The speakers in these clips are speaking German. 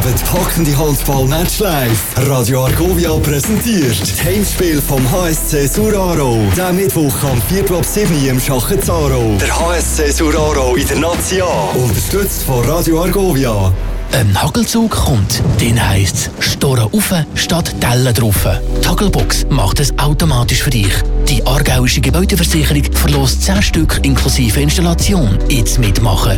Erlebt packende Handball-Match live. Radio Argovia präsentiert das Heimspiel vom HSC Suraro. Der Mittwoch am 4:07 im Schachenzaro. Der HSC Suraro in der Nazi A. Unterstützt von Radio Argovia. Ein Hagelzug kommt, den heisst es Storen rauf statt Tellen drauf. Die Hagelbox macht es automatisch für dich. Die aargauische Gebäudeversicherung verlost 10 Stück inklusive Installation. Jetzt mitmachen.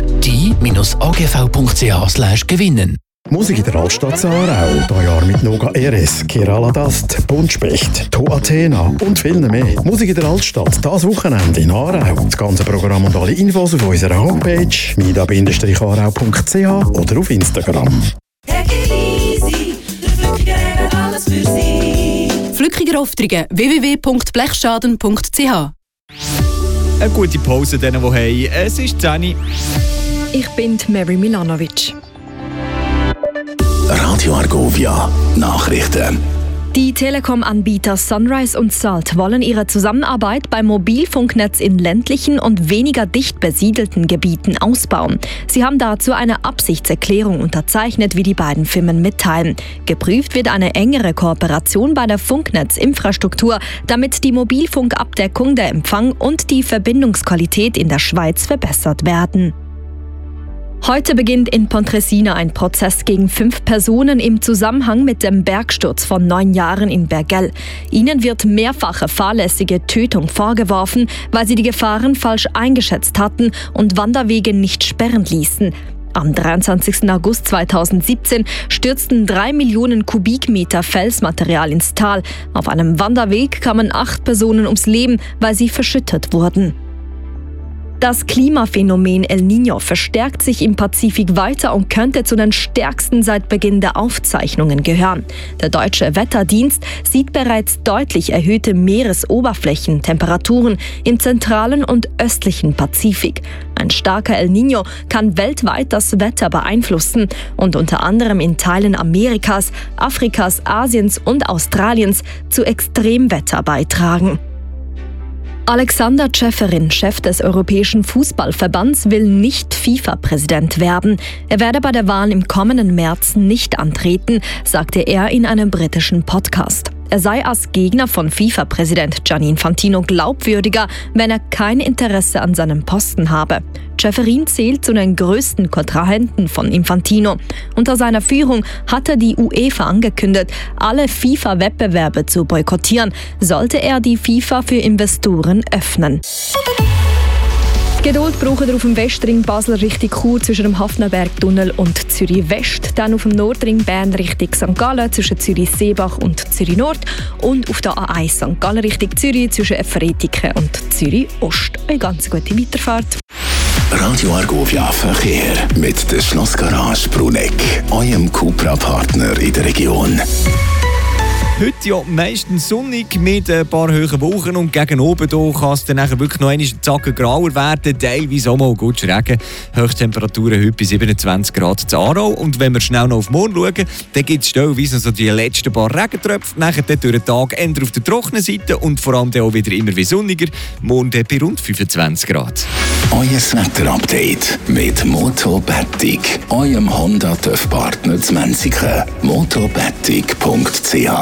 die-agv.ch/gewinnen. Musik in der Altstadt Aarau. Dieses Jahr mit Noga Eres, Kerala Dust, Buntspecht, To Athena und viel mehr. Musik in der Altstadt, das Wochenende in Aarau. Das ganze Programm und alle Infos auf unserer Homepage meetup-aarau.ch oder auf Instagram. Flückiger Aufträge www.blechschaden.ch. Eine gute Pause denen, die haben. Es ist 10. Ich bin Mary Milanovic. Radio Argovia Nachrichten. Die Telekom-Anbieter Sunrise und Salt wollen ihre Zusammenarbeit beim Mobilfunknetz in ländlichen und weniger dicht besiedelten Gebieten ausbauen. Sie haben dazu eine Absichtserklärung unterzeichnet, wie die beiden Firmen mitteilen. Geprüft wird eine engere Kooperation bei der Funknetzinfrastruktur, damit die Mobilfunkabdeckung, der Empfang und die Verbindungsqualität in der Schweiz verbessert werden. Heute beginnt in Pontresina ein Prozess gegen 5 Personen im Zusammenhang mit dem Bergsturz von 9 Jahren in Bergell. Ihnen wird mehrfache fahrlässige Tötung vorgeworfen, weil sie die Gefahren falsch eingeschätzt hatten und Wanderwege nicht sperren ließen. Am 23. August 2017 stürzten 3 Millionen Kubikmeter Felsmaterial ins Tal. Auf einem Wanderweg kamen 8 Personen ums Leben, weil sie verschüttet wurden. Das Klimaphänomen El Niño verstärkt sich im Pazifik weiter und könnte zu den stärksten seit Beginn der Aufzeichnungen gehören. Der Deutsche Wetterdienst sieht bereits deutlich erhöhte Meeresoberflächentemperaturen im zentralen und östlichen Pazifik. Ein starker El Niño kann weltweit das Wetter beeinflussen und unter anderem in Teilen Amerikas, Afrikas, Asiens und Australiens zu Extremwetter beitragen. Alexander Ceferin, Chef des Europäischen Fußballverbands, will nicht FIFA-Präsident werden. Er werde bei der Wahl im kommenden März nicht antreten, sagte er in einem britischen Podcast. Er sei als Gegner von FIFA-Präsident Gianni Infantino glaubwürdiger, wenn er kein Interesse an seinem Posten habe. Ceferin zählt zu den größten Kontrahenten von Infantino. Unter seiner Führung hatte die UEFA angekündigt, alle FIFA-Wettbewerbe zu boykottieren, sollte er die FIFA für Investoren öffnen. Geduld brauchen wir auf dem Westring Basel Richtung Chur zwischen dem Hafnerbergtunnel und Zürich West, dann auf dem Nordring Bern Richtung St. Gallen zwischen Zürich Seebach und Zürich Nord und auf der A1 St. Gallen Richtung Zürich zwischen Efretiken und Zürich Ost. Eine ganz gute Weiterfahrt. Radio Argovia Verkehr mit der Schlossgarage Bruneck, eurem Cupra-Partner in der Region. Heute ja meistens sonnig mit ein paar hohen Wolken und gegen oben hier kann es dann wirklich noch einen Zacken grauer werden, teilweise auch mal gut Regen. Höchsttemperaturen heute bei 27 Grad zu Aarau. Und wenn wir schnell noch auf morgen schauen, dann gibt es stellenweise so die letzten paar Regentröpfe, nachher durch den Tag eher auf der trockenen Seite und vor allem dann auch wieder immer wie sonniger. Morgen dann bei rund 25 Grad. Euer Wetter-Update mit Motobetig, eurem Honda-TÜV-Partner zu Menziken. motobetig.ch.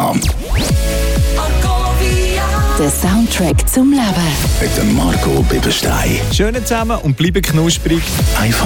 Der Soundtrack zum Leben. Mit dem Marco Bibberstein. Schön zusammen und bleiben knusprig. Einfach